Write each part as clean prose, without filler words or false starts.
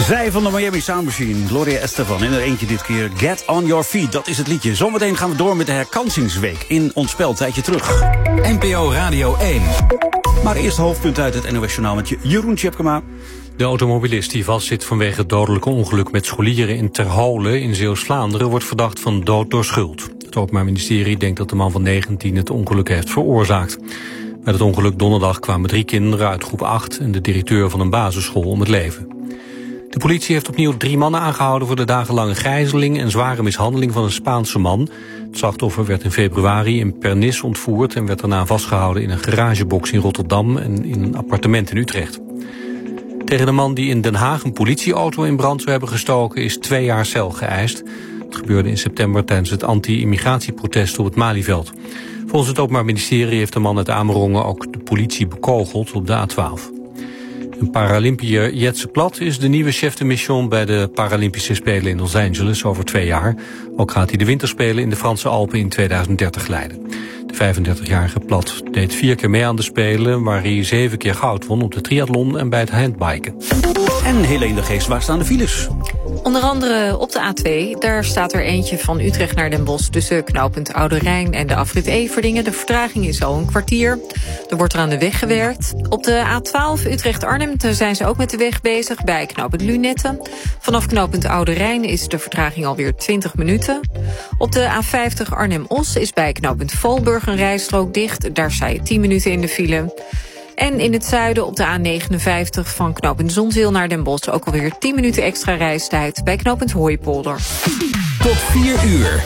Zij van de Miami Sound Machine, Gloria Estefan. En er eentje dit keer, Get On Your Feet, dat is het liedje. Zometeen gaan we door met de herkansingsweek in ons spel, tijdje terug. NPO Radio 1. Maar eerst hoofdpunt uit het NOS Journaal met Jeroen Tjepkema. De automobilist die vastzit vanwege het dodelijke ongeluk met scholieren in Terholen in Zeeuws-Vlaanderen wordt verdacht van dood door schuld. Het Openbaar Ministerie denkt dat de man van 19 het ongeluk heeft veroorzaakt. Bij het ongeluk donderdag kwamen 3 kinderen uit groep 8 en de directeur van een basisschool om het leven. De politie heeft opnieuw 3 mannen aangehouden voor de dagenlange gijzeling en zware mishandeling van een Spaanse man. Het slachtoffer werd in februari in Pernis ontvoerd en werd daarna vastgehouden in een garagebox in Rotterdam en in een appartement in Utrecht. Tegen de man die in Den Haag een politieauto in brand zou hebben gestoken is 2 jaar cel geëist. Het gebeurde in september tijdens het anti-immigratieprotest op het Malieveld. Volgens het Openbaar Ministerie heeft de man uit Amerongen ook de politie bekogeld op de A12. Een Paralympiër Jetse Plat is de nieuwe chef de mission bij de Paralympische Spelen in Los Angeles over 2 jaar. Ook gaat hij de winterspelen in de Franse Alpen in 2030 leiden. De 35-jarige Plat deed 4 keer mee aan de Spelen, waar hij 7 keer goud won op de triathlon en bij het handbiken. En Helene de Geest, waar staan de files? Onder andere op de A2, daar staat er eentje van Utrecht naar Den Bosch tussen knooppunt Oude Rijn en de afrit Everdingen. De vertraging is al een kwartier. Er wordt er aan de weg gewerkt. Op de A12 Utrecht-Arnhem zijn ze ook met de weg bezig bij knooppunt Lunetten. Vanaf knooppunt Oude Rijn is de vertraging alweer 20 minuten. Op de A50 Arnhem-Os is bij knooppunt Valburg een rijstrook dicht. Daar sta je 10 minuten in de file. En in het zuiden op de A59 van knooppunt Zonzeel naar Den Bosch ook alweer 10 minuten extra reistijd bij knooppunt Hooipolder. Tot 4 uur.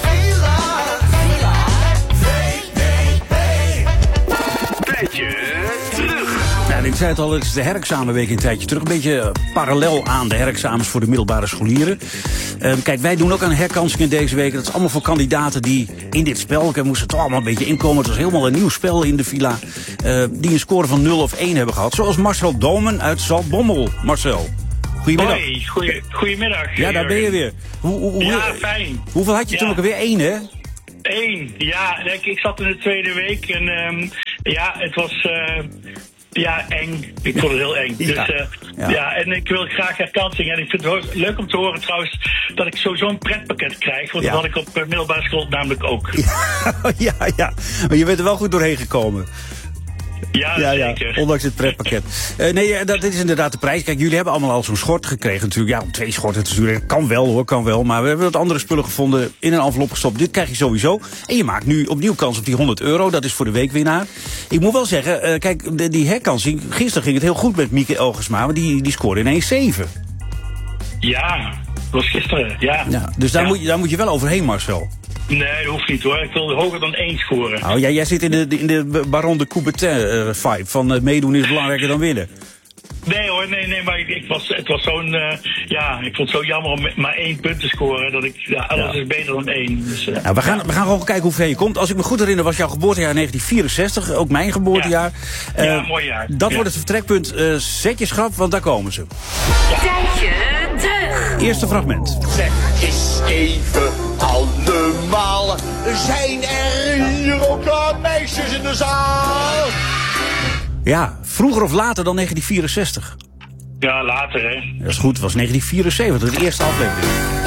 Tijdje terug. Ja, ik zei het al, het is de herexamenweek een tijdje terug. Een beetje parallel aan de herexamens voor de middelbare scholieren. Kijk, wij doen ook aan herkansingen deze week. Dat is allemaal voor kandidaten die in dit spel, moesten toch allemaal een beetje inkomen. Het was helemaal een nieuw spel in de villa. Die een score van 0 of 1 hebben gehad. Zoals Marcel Domen uit Zaltbommel. Marcel, goedemiddag. Hoi, goedemiddag. Ja, daar ben je weer. Fijn. Hoeveel had je toen ook alweer? 1, hè? 1, ja. Ik zat in de tweede week en het was... eng. Ik vond het heel eng. Ja. Dus, en ik wil graag herkansing. En ik vind het leuk om te horen trouwens dat ik sowieso een pretpakket krijg. Want dat had ik op middelbare school namelijk ook. Ja. Maar je bent er wel goed doorheen gekomen. Ja, zeker. Ondanks het pretpakket. Dat is inderdaad de prijs. Kijk, jullie hebben allemaal al zo'n schort gekregen natuurlijk. Ja, 2 schorten natuurlijk. Kan wel. Maar we hebben wat andere spullen gevonden, in een envelop gestopt. Dit krijg je sowieso. En je maakt nu opnieuw kans op die €100. Dat is voor de weekwinnaar. Ik moet wel zeggen, kijk, die herkansing. Gisteren ging het heel goed met Mieke Elgersma. Maar die scoorde ineens 7. Ja, dat was gisteren. Ja. Dus daar moet je wel overheen, Marcel. Nee, dat hoeft niet hoor. Ik wil hoger dan 1 scoren. Nou ja, jij zit in de Baron de Coubertin vibe. Van meedoen is belangrijker dan winnen. Nee hoor, nee, maar het was zo'n, ik vond het zo jammer om maar 1 punt te scoren, dat alles is beter dan 1. Dus, we gaan gewoon kijken hoe ver je komt. Als ik me goed herinner was jouw geboortejaar 1964, ook mijn geboortejaar. Ja, mooi jaar. Dat wordt het vertrekpunt. Zet je schrap, want daar komen ze. Tijdje terug. Eerste fragment. Zeg eens even allemaal, zijn er hier ook meisjes in de zaal? Ja, vroeger of later dan 1964. Ja, later hè. Dat is goed, het was 1974, de eerste aflevering.